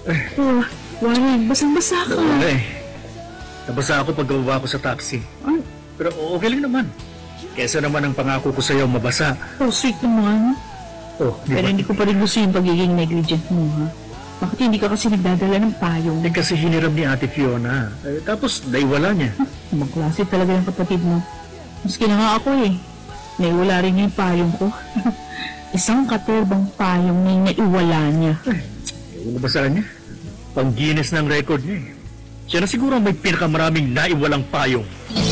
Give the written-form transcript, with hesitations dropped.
Oh, Warren, basang-basa ka. Wala eh. Nabasa ako pagbaba ko sa taxi. Ay, Pero okay lang naman. Kesa naman ang pangako ko sa'yo mabasa. oh, sweet naman. Oh, di Pero ba? hindi ko pa rin gusto yung pagiging negligent mo, ha? Bakit hindi ka kasi nagdadala ng payong? Eh kasi hiniram ni Ate Fiona. Tapos naiwala niya. Ibang klase talaga yung kapatid mo. Maski na nga ako eh. Naiwala rin niya yung payong ko. Isang katurbang payong na yung naiwala niya. Yung nabasa niya. Pang Guinness ng record niya eh. Siya na siguro ang may pinakamaraming naiwalang payong.